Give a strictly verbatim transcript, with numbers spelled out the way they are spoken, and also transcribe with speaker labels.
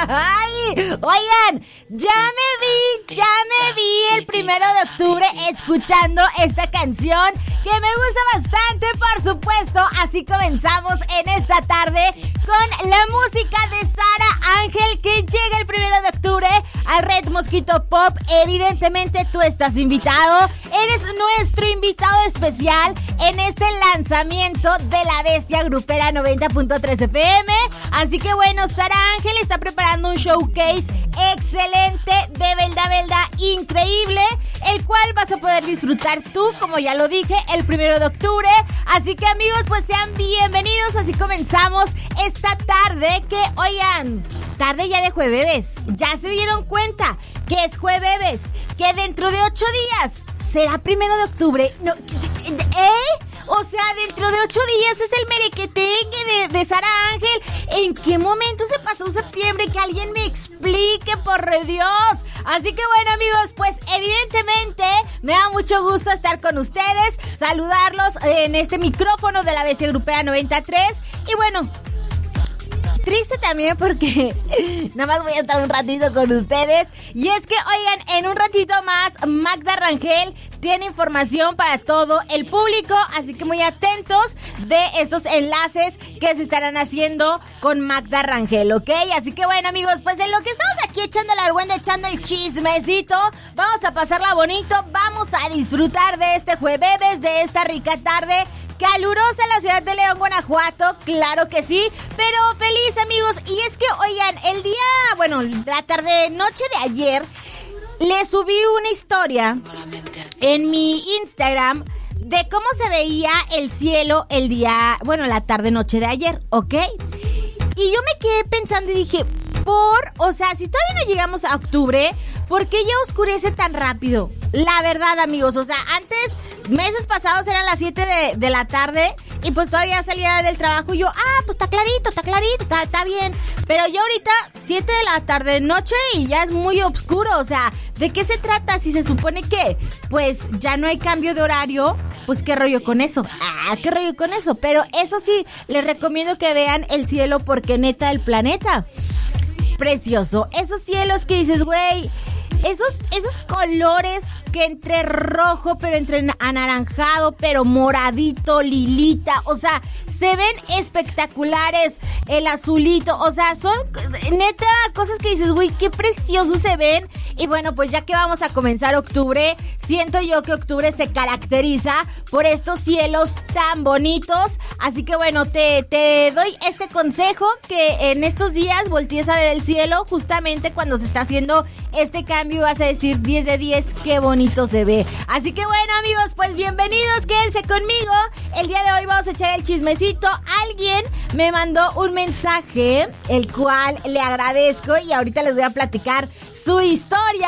Speaker 1: Ay, oigan, ya me vi, ya me vi el primero de octubre escuchando esta canción que me gusta bastante, por supuesto. Así comenzamos en esta tarde con la música de Sara Ángel, que llega el primero de octubre al Red Mosquito Pop. Evidentemente tú estás invitado, eres nuestro invitado especial en este lanzamiento de La Bestia Grupera noventa punto tres F M. Así que bueno, Sara Ángel está preparando un showcase excelente, de verdad, verdad, increíble, el cual vas a poder disfrutar tú, como ya lo dije, el primero de octubre. Así que amigos, pues sean bienvenidos. Así comenzamos esta tarde, que oigan, tarde ya de jueves. Ya se dieron cuenta que es jueves, que dentro de ocho días será primero de octubre. No, ¿eh? O sea, dentro de ocho días es el merequetengue de, de Sara Ángel. ¿En qué momento se pasó septiembre? Que alguien me explique, por Dios. Así que bueno, amigos, pues evidentemente me da mucho gusto estar con ustedes, saludarlos en este micrófono de La Bestia Grupera noventa y tres. Y bueno, triste también porque nada más voy a estar un ratito con ustedes. Y es que, oigan, en un ratito más Magda Rangel tiene información para todo el público, así que muy atentos de estos enlaces que se estarán haciendo con Magda Rangel, ¿ok? Así que bueno, amigos, pues en lo que estamos aquí echando la argüenda, echando el chismecito, vamos a pasarla bonito, vamos a disfrutar de este jueves, de esta rica tarde calurosa en la ciudad de León, Guanajuato, claro que sí, pero feliz, amigos. Y es que, oigan, el día, bueno, la tarde, noche de ayer, le subí una historia en mi Instagram de cómo se veía el cielo el día, bueno, la tarde, noche de ayer, ¿ok? Y yo me quedé pensando y dije, por, o sea, si todavía no llegamos a octubre, ¿por qué ya oscurece tan rápido? La verdad, amigos, o sea, antes, meses pasados eran las siete de, de la tarde y pues todavía salía del trabajo y yo, ah, pues está clarito, está clarito, está, está bien. Pero yo ahorita, siete de la tarde, noche, y ya es muy oscuro, o sea, ¿de qué se trata? Si se supone que, pues, ya no hay cambio de horario, pues, ¿qué rollo con eso? Ah, ¿qué rollo con eso? Pero eso sí, les recomiendo que vean el cielo porque neta, el planeta, precioso. Esos cielos que dices, güey, esos, esos colores que entre rojo, pero entre anaranjado, pero moradito, lilita, o sea, se ven espectaculares, el azulito, o sea, son neta cosas que dices, güey, qué preciosos se ven. Y bueno, pues ya que vamos a comenzar octubre, siento yo que octubre se caracteriza por estos cielos tan bonitos, así que bueno, te, te doy este consejo, que en estos días voltees a ver el cielo, justamente cuando se está haciendo este cambio, vas a decir diez de diez, qué bonito se ve. Así que bueno, amigos, pues bienvenidos, quédense conmigo. El día de hoy vamos a echar el chismecito. Alguien me mandó un mensaje, el cual le agradezco, y ahorita les voy a platicar su historia.